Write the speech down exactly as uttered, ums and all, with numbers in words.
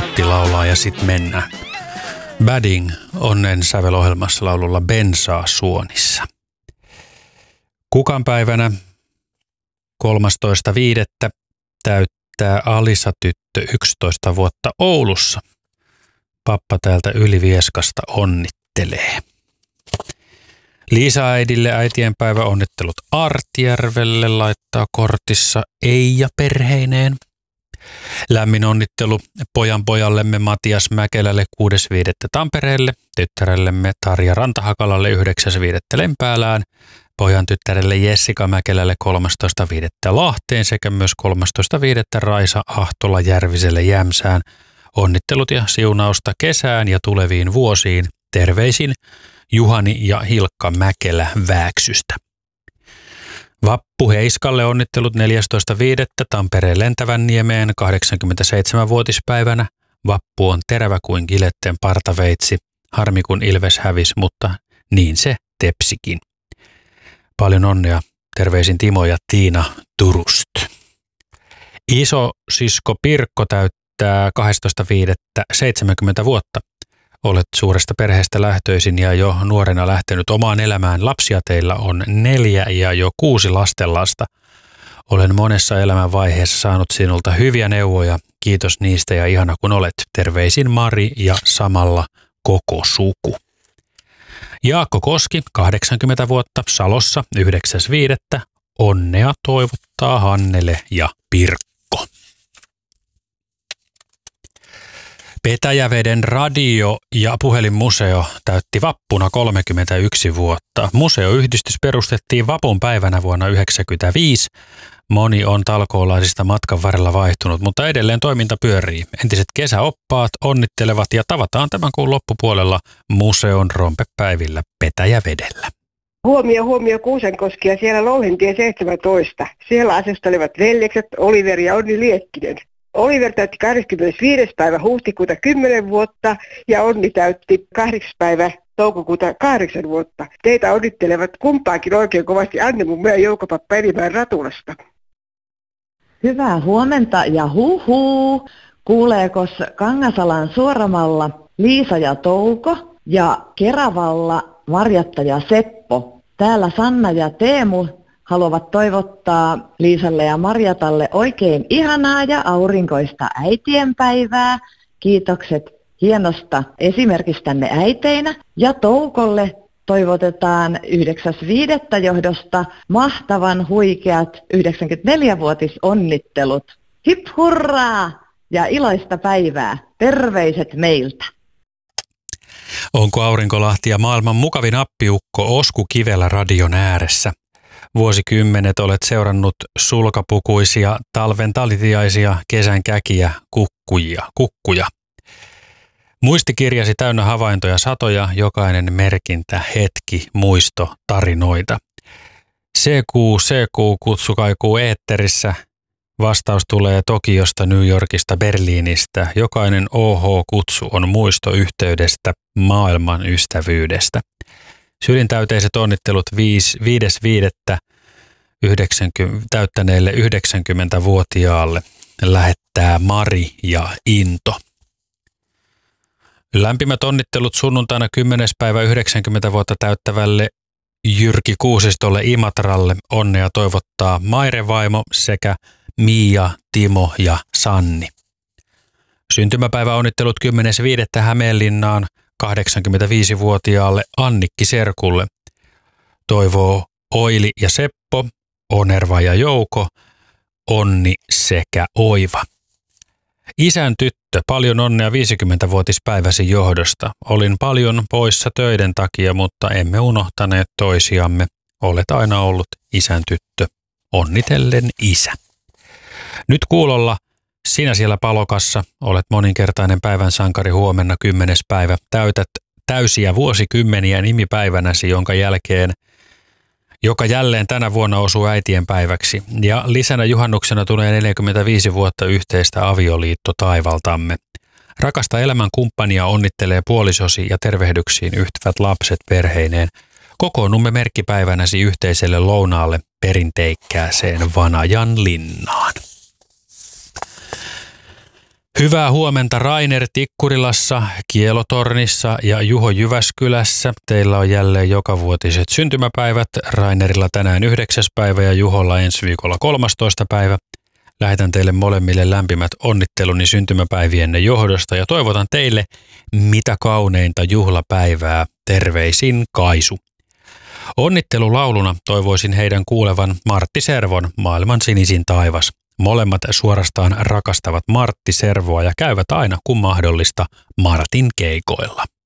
Mootti laulaa ja sit mennään. Bading onnen sävelohjelmassa laululla Bensaa suonissa. Kukanpäivänä kolmastoista viidettä täyttää Alisa-tyttö yksitoista vuotta Oulussa. Pappa täältä Ylivieskasta onnittelee. Liisa-äidille äitienpäivä onnittelut Artjärvelle laittaa kortissa Eija perheineen. Lämmin onnittelu pojan pojallemme Matias Mäkelälle kuudes viidettä Tampereelle, tyttärellemme Tarja Rantahakalalle yhdeksäs viidettä Lempäälään, pojan tyttärelle Jessica Mäkelälle kolmastoista viidettä Lahteen sekä myös kolmastoista viidettä Raisa Ahtola Järviselle Jämsään. Onnittelut ja siunausta kesään ja tuleviin vuosiin. Terveisin Juhani ja Hilkka Mäkelä Vääksystä. Vappu Heiskalle onnittelut neljästoista viidettä Tampereen Lentävänniemeen kahdeksankymmentäseitsemän-vuotispäivänä. Vappu on terävä kuin Giletten partaveitsi. Harmi kun Ilves hävisi, mutta niin se tepsikin. Paljon onnea. Terveisin Timo ja Tiina Turusta. Iso sisko Pirkko täyttää kahdestoista viidettä seitsemänkymmentä vuotta. Olet suuresta perheestä lähtöisin ja jo nuorena lähtenyt omaan elämään. Lapsia teillä on neljä ja jo kuusi lastenlasta. Olen monessa elämänvaiheessa saanut sinulta hyviä neuvoja. Kiitos niistä ja ihana kun olet. Terveisin Mari ja samalla koko suku. Jaakko Koski, kahdeksankymmentä vuotta, Salossa, yhdeksäs viidettä Onnea toivottaa Hannele ja Pirkko. Petäjäveden radio- ja puhelinmuseo täytti vappuna kolmekymmentäyksi vuotta. Museoyhdistys perustettiin vapun päivänä vuonna yhdeksänkymmentäviisi. Moni on talkoolaisista matkan varrella vaihtunut, mutta edelleen toiminta pyörii. Entiset kesäoppaat onnittelevat ja tavataan tämän kuun loppupuolella museon rompepäivillä Petäjävedellä. Huomio, huomio Kuusankoski ja siellä Louhentie seitsemäntoista. Siellä asustelevat veljekset Oliver ja Onni Liekkinen. Oliver täytti kahdeskymmenesviides päivä huhtikuuta kymmenen vuotta ja Onni täytti kahdeksas päivä toukokuuta kahdeksan vuotta. Teitä onnittelevat kumpaakin oikein kovasti Anne mun meidän Joukopappa Elimäen Ratulasta. Hyvää huomenta ja huhuu. Kuuleekos Kangasalan Suoramalla Liisa ja Touko ja Keravalla Marjatta ja Seppo. Täällä Sanna ja Teemu haluavat toivottaa Liisalle ja Marjatalle oikein ihanaa ja aurinkoista äitienpäivää. Kiitokset hienosta esimerkistänne äiteinä. Ja Toukolle toivotetaan yhdeksäs viidettä johdosta mahtavan huikeat yhdeksänkymmentäneljä-vuotisonnittelut. Hip hurraa ja iloista päivää. Terveiset meiltä. Onko Aurinkolahti ja maailman mukavin appiukko Osku Kivelä radion ääressä? Vuosikymmenet olet seurannut sulkapukuisia, talven talitiaisia, kesän käkiä, kukkuja, kukkuja. Muistikirjasi täynnä havaintoja satoja, jokainen merkintä, hetki, muisto, tarinoita. C Q, C Q, kutsu kaikuu eetterissä. Vastaus tulee Tokiosta, New Yorkista, Berliinistä. Jokainen O H-kutsu on muisto yhteydestä, maailman ystävyydestä. Sylintäyteiset onnittelut viides viidettä täyttäneelle yhdeksänkymmentävuotiaalle lähettää Mari ja Into. Lämpimät onnittelut sunnuntaina kymmenes päivä yhdeksänkymmentä vuotta täyttävälle Jyrki Kuusistolle Imatralle. Onnea toivottaa Maire vaimo sekä Mia, Timo ja Sanni. Syntymäpäivä onnittelut kymmenes viidettä Hämeenlinnaan kahdeksankymmentäviisivuotiaalle Annikki Serkulle. Toivoo Oili ja Seppo, Onerva ja Jouko, Onni sekä Oiva. Isän tyttö, paljon onnea viisikymmentävuotispäiväsi johdosta. Olin paljon poissa töiden takia, mutta emme unohtaneet toisiamme. Olet aina ollut isän tyttö. Onnitellen isä. Nyt kuulolla sinä siellä Palokassa olet moninkertainen päivän sankari huomenna kymmenes päivä. Täytät täysiä vuosikymmeniä nimipäivänäsi, jonka jälkeen, joka jälleen tänä vuonna osuu äitien päiväksi. Ja lisänä juhannuksena tulee neljäkymmentäviisi vuotta yhteistä avioliitto taivaltamme. Rakasta elämän kumppania onnittelee puolisosi ja tervehdyksiin yhtyvät lapset perheineen. Kokoonnumme merkkipäivänäsi yhteiselle lounaalle perinteikkääseen Vanajan linnaan. Hyvää huomenta Rainer Tikkurilassa, Kielotornissa ja Juho Jyväskylässä. Teillä on jälleen jokavuotiset syntymäpäivät. Rainerilla tänään yhdeksäs päivä ja Juholla ensi viikolla kolmastoista päivä. Lähetän teille molemmille lämpimät onnitteluni syntymäpäivienne johdosta ja toivotan teille mitä kauneinta juhlapäivää. Terveisin Kaisu. Onnittelulauluna toivoisin heidän kuulevan Martti Servon Maailman sinisin taivas. Molemmat suorastaan rakastavat Martti Servoa ja käyvät aina kun mahdollista Martin keikoilla.